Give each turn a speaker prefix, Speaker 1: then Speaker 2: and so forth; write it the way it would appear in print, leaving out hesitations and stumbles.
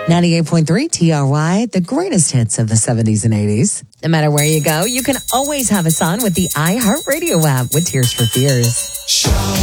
Speaker 1: 98.3 TRY, the greatest hits of the 70s and 80s. No matter where you go, you can always have us on with the iHeartRadio app with Tears for Fears.